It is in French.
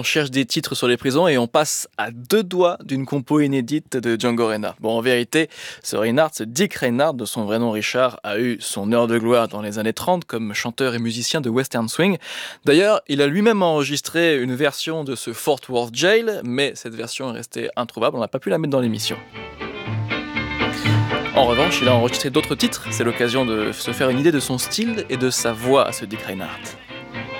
cherche des titres sur les prisons et on passe à 2 doigts d'une compo inédite de Django Reinhardt. Bon, en vérité, ce Dick Reinhardt, de son vrai nom Richard, a eu son heure de gloire dans les années 30 comme chanteur et musicien de western swing. D'ailleurs, il a lui-même enregistré une version de ce Fort Worth Jail, mais cette version est restée introuvable, on n'a pas pu la mettre dans l'émission. En revanche, il a enregistré d'autres titres, c'est l'occasion de se faire une idée de son style et de sa voix à ce Dick Reinhardt.